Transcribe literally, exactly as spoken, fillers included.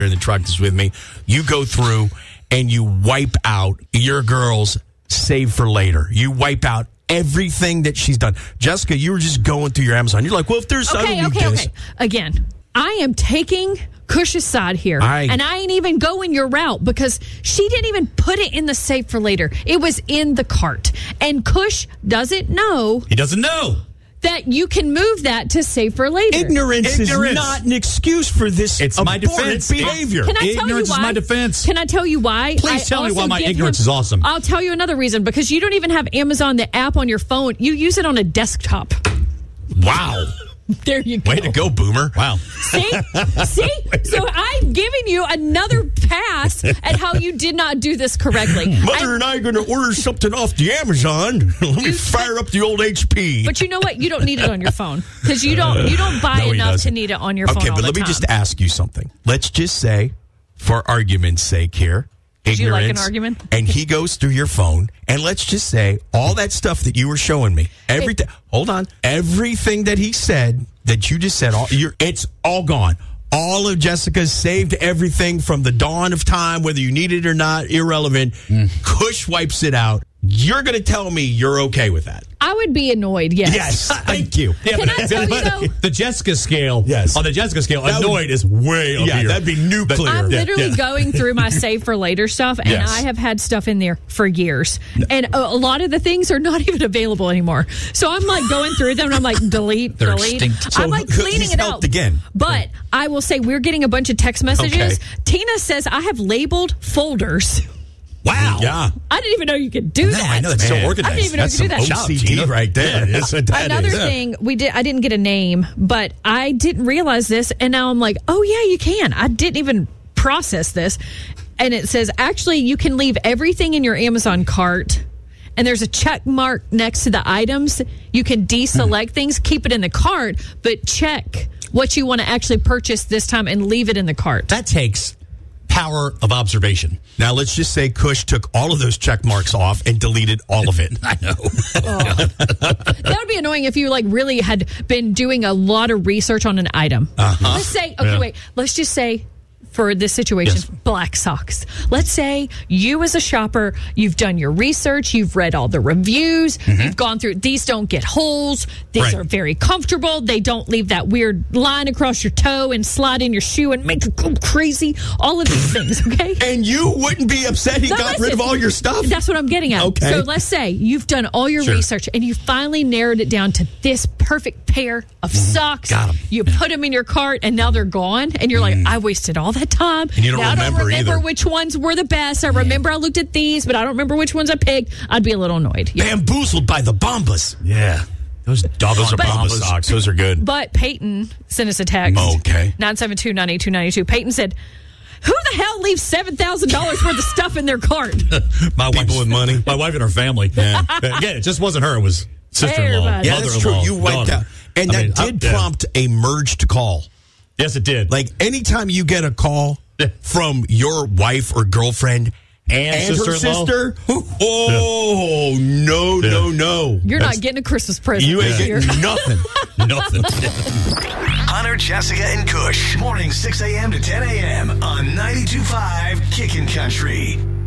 in the truck that's with me. You go through and you wipe out your girl's save for later. You wipe out everything that she's done. Jessica, you were just going through your Amazon. You're like, well, if there's okay, other okay, this. okay. Again, I am taking Cush's side here, I, and I ain't even going your route because she didn't even put it in the save for later. It was in the cart, and Cush doesn't know. He doesn't know that you can move that to save for later. Ignorance, Ignorance. is not an excuse for this. It's my defense. Behavior. Can I tell ignorance you why? is my defense. Can I tell you why? Please I tell me why my ignorance him, is awesome. I'll tell you another reason, because you don't even have Amazon, the app on your phone. You use it on a desktop. Wow. There you go. Way to go, Boomer. Wow. See? See? So I'm giving you another pass at how you did not do this correctly. Mother I, and I are going to order something off the Amazon. Let me fire up the old H P. But you know what? You don't need it on your phone because you don't you don't buy no, enough to need it on your phone. Okay, all but the let me time. just ask you something. Let's just say, for argument's sake here, Would you like an ignorance, argument? and he goes through your phone, and let's just say all that stuff that you were showing me, everything. Hold on, everything that he said that you just said, all, you're, it's all gone. All of Jessica's saved everything from the dawn of time, whether you need it or not, irrelevant. Mm. Cush wipes it out. You're going to tell me you're okay with that? I would be annoyed, yes. Yes, thank you. Yeah, Can but, I tell but, you, though? The Jessica scale, yes. on the Jessica scale, that annoyed would, is way up yeah, here. that'd be nuclear. I'm literally yeah, yeah. going through my save for later stuff, and yes. I have had stuff in there for years. And a, a lot of the things are not even available anymore. So I'm like going through them, and I'm like, delete, They're delete. extinct. I'm like So cleaning he's it helped out. again. But I will say we're getting a bunch of text messages. Okay. Tina says I have labeled folders. Wow. Yeah. I didn't even know you could do No, that. I know. That's Man, so organized. I didn't even know That's you could do some that. O C D right there. Yeah, That's what that Another is. thing we did, I didn't get a name, but I didn't realize this, and now I'm like, oh yeah, you can. I didn't even process this, and it says actually you can leave everything in your Amazon cart, and there's a check mark next to the items. You can deselect things, keep it in the cart, but check what you want to actually purchase this time and leave it in the cart. That takes power of observation. Now, let's just say Cush took all of those check marks off and deleted all of it. I know. Oh. That would be annoying if you like really had been doing a lot of research on an item. Uh-huh. Let's say, okay, Yeah. wait. Let's just say, for this situation, Yes. black socks. Let's say you as a shopper, you've done your research, you've read all the reviews, mm-hmm. you've gone through, these don't get holes, these Right. are very comfortable, they don't leave that weird line across your toe and slide in your shoe and make you go crazy, all of these things, okay? And you wouldn't be upset he No, got listen, rid of all your stuff? That's what I'm getting at. Okay. So let's say you've done all your Sure. research and you finally narrowed it down to this perfect pair of socks. Got 'em. You put them in your cart and now they're gone. And you're like, I wasted all that time. And you don't now I don't remember remember either. which ones were the best. I remember I looked at these, but I don't remember which ones I picked. I'd be a little annoyed. Yeah. Bamboozled by the Bombas. Yeah. Those doggos are But- Bombas socks. Those are good. But Peyton sent us a text. Okay. nine seven two, nine eight two, nine eight two. Peyton said, who the hell leaves seven thousand dollars worth of stuff in their cart? My People wife's- with money. My wife and her family. Yeah. Again, it just wasn't her. It was sister-in-law, Everybody. Yeah, that's true. mother-in-law, You wiped daughter. out. And I that mean, did I- yeah. prompt a merged call. Yes, it did. Like, anytime you get a call Yeah. from your wife or girlfriend and, and her sister-in-law. sister, oh, no, no, no. You're That's- not getting a Christmas present You ain't this year. getting nothing. Nothing. Hunter, Jessica, and Kush. Morning six a.m. to ten a.m. on ninety-two point five Kickin' Country.